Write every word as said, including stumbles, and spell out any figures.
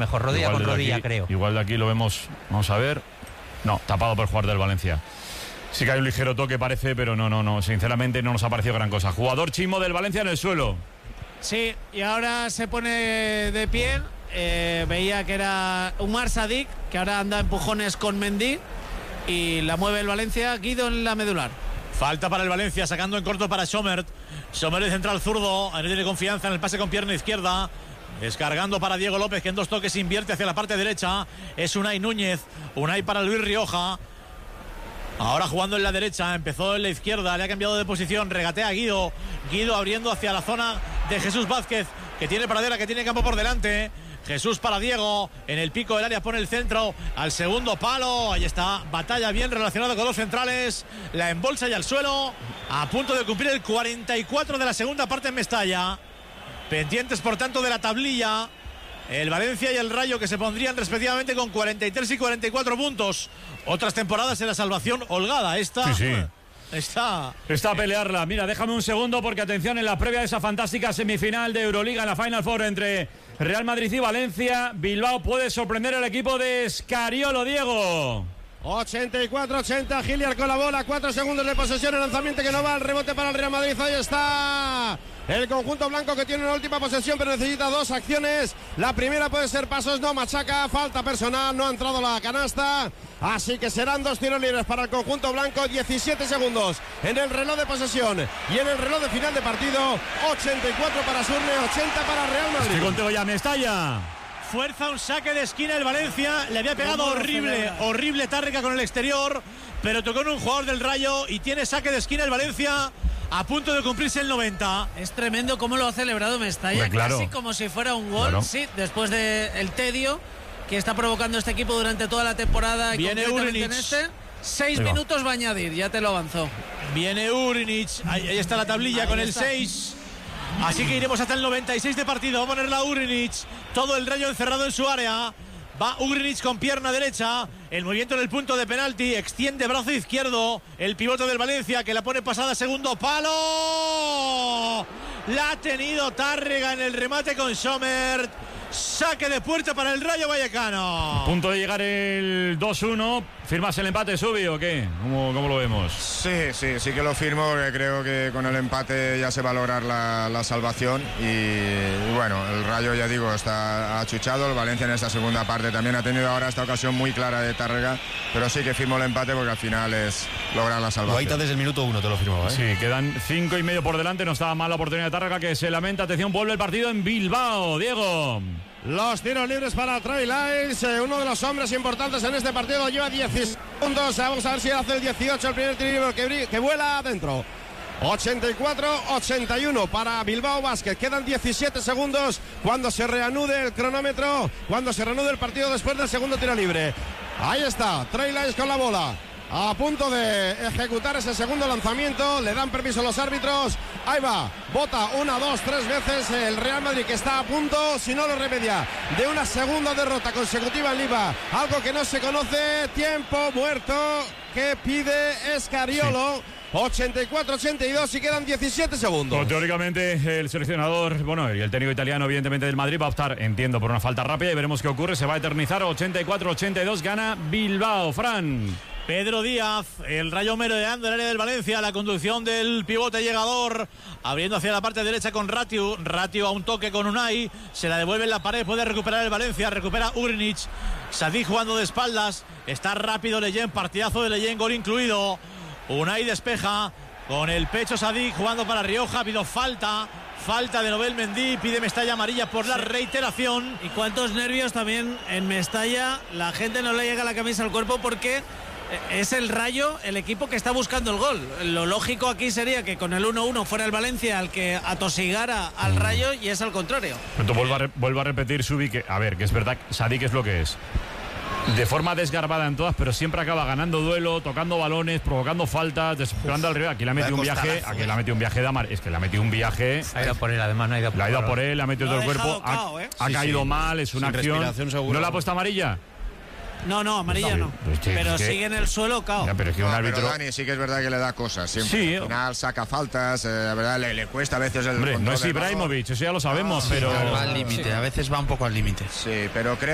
mejor, rodilla igual con rodilla, aquí, creo. Igual de aquí lo vemos, vamos a ver. No, tapado por el jugador del Valencia. Sí que hay un ligero toque, parece, pero no, no, no. Sinceramente no nos ha parecido gran cosa. Jugador Chimo del Valencia en el suelo. Sí, y ahora se pone de pie. Eh, veía que era Umar Sadik, que ahora anda empujones con Mendy. Y la mueve el Valencia, Guido en la medular. Falta para el Valencia, sacando en corto para Sommer. Sommer de central zurdo, no tiene confianza en el pase con pierna izquierda. Descargando para Diego López, que en dos toques invierte hacia la parte derecha. Es Unai Núñez, Unai para Luis Rioja. Ahora jugando en la derecha, empezó en la izquierda, le ha cambiado de posición, regatea a Guido. Guido abriendo hacia la zona de Jesús Vázquez, que tiene pradera, que tiene campo por delante. Jesús para Diego, en el pico del área pone el centro al segundo palo. Ahí está, batalla bien relacionada con los centrales. La embolsa y al suelo, a punto de cumplir el cuarenta y cuatro de la segunda parte en Mestalla. Pendientes por tanto de la tablilla el Valencia y el Rayo, que se pondrían respectivamente con cuarenta y tres y cuarenta y cuatro puntos. Otras temporadas en la salvación holgada. Esta sí, sí. Está Está a pelearla. Mira, déjame un segundo porque atención, en la previa de esa fantástica semifinal de Euroliga en la Final Four entre Real Madrid y Valencia, Bilbao puede sorprender al equipo de Scariolo, Diego. ochenta y cuatro ochenta, Giliar con la bola, cuatro segundos de posesión, el lanzamiento que no va, el rebote para el Real Madrid. Ahí está el conjunto blanco, que tiene una última posesión pero necesita dos acciones. La primera puede ser pasos, no machaca, falta personal, no ha entrado la canasta, así que serán dos tiros libres para el conjunto blanco. Diecisiete segundos en el reloj de posesión y en el reloj de final de partido. Ochenta y cuatro para Surne, ochenta para Real Madrid. Estoy contigo ya, Mestalla. fuerza un saque de esquina el Valencia. Le había pegado horrible, horrible Tárrega con el exterior, pero tocó en un jugador del Rayo y tiene saque de esquina el Valencia, a punto de cumplirse el noventa. Es tremendo cómo lo ha celebrado Mestalla, pues claro, casi como si fuera un gol, claro. Sí, después del tedio que está provocando este equipo durante toda la temporada. Y viene Urinic. En este, seis Ahí minutos va a añadir, ya te lo avanzó. Viene Urinic, ahí, ahí está la tablilla ahí con el está. seis. Así que iremos hasta el noventa y seis de partido. Va a ponerla Urinic, todo el Rayo encerrado en su área. Va Urinic con pierna derecha, el movimiento en el punto de penalti, extiende brazo izquierdo, el pivote del Valencia, que la pone pasada, segundo palo. La ha tenido Tárrega en el remate con Sommer. Saque de puerta para el Rayo Vallecano. Punto de llegar el dos uno. ¿Firmas el empate, Subi, o qué? ¿Cómo, cómo lo vemos? Sí, sí, sí que lo firmo, porque creo que con el empate ya se va a lograr la, la salvación. Y, y bueno, el Rayo, ya digo, está achuchado. El Valencia en esta segunda parte también ha tenido ahora esta ocasión muy clara de Tárrega, pero sí que firmo el empate porque al final es lograr la salvación. Guaita desde el minuto uno te lo firmaba, ¿eh? Sí, quedan cinco y medio por delante. No estaba mal la oportunidad de Tárrega, que se lamenta. Atención, vuelve el partido en Bilbao. Diego. Los tiros libres para Trey Lyles, eh, uno de los hombres importantes en este partido, lleva diez segundos. Vamos a ver si hace el dieciocho, el primer tiro libre que, que vuela adentro. ochenta y cuatro ochenta y uno para Bilbao Basket. Quedan diecisiete segundos cuando se reanude el cronómetro, cuando se reanude el partido después del segundo tiro libre. Ahí está, Trey Lyles con la bola, a punto de ejecutar ese segundo lanzamiento. Le dan permiso a los árbitros. Ahí va, bota una, dos, tres veces el Real Madrid, que está a punto, si no lo remedia, de una segunda derrota consecutiva en Liga. Algo que no se conoce. Tiempo muerto que pide Scariolo. Sí. ochenta y cuatro ochenta y dos y quedan diecisiete segundos. Pues, teóricamente el seleccionador, bueno, y el técnico italiano evidentemente del Madrid va a optar, entiendo, por una falta rápida, y veremos qué ocurre. Se va a eternizar. Ochenta y cuatro ochenta y dos, gana Bilbao. Fran. Pedro Díaz, el Rayo merodeando el área del Valencia, la conducción del pivote llegador, abriendo hacia la parte derecha con Ratiu. Ratiu a un toque con Unai, se la devuelve en la pared, puede recuperar el Valencia, recupera Urinic. Sadik jugando de espaldas, está rápido Leyen, partidazo de Leyen, gol incluido. Unai despeja con el pecho Sadik, jugando para Rioja. Ha habido falta, falta de Nobel Mendy, pide Mestalla amarilla por la reiteración. Y cuántos nervios también en Mestalla, la gente no le llega la camisa al cuerpo porque es el Rayo el equipo que está buscando el gol. Lo lógico aquí sería que con el uno uno fuera el Valencia al que atosigara al Rayo, y es al contrario. Pero vuelvo a, re- vuelvo a repetir, Subi, que a ver, que es verdad, Sadik es lo que es. De forma desgarbada en todas, pero siempre acaba ganando duelo, tocando balones, provocando faltas, desesperando al rival. Aquí le ha metido un viaje, aquí le ha metido un viaje de Amar. Es que le ha metido un viaje. Ha ido por él, además, no ha ido por él. Le ha ido por él, le ha metido todo el cuerpo. Ha, cao, ¿eh? ha sí, caído sí. mal, es una Sin acción. ¿No le ha puesto amarilla? No, no, amarilla Está no. bien. Pues, che, pero es que- sigue en el suelo, cao. Ya, pero es que un No, árbitro. pero Dani, sí que es verdad que le da cosas siempre. Sí. Al final saca faltas, eh, la verdad le, le cuesta a veces el Hombre, no control es del balón. Ibrahimovic, eso ya lo sabemos, Ah, pero. Va al límite, a veces va un poco al límite. Sí, pero creo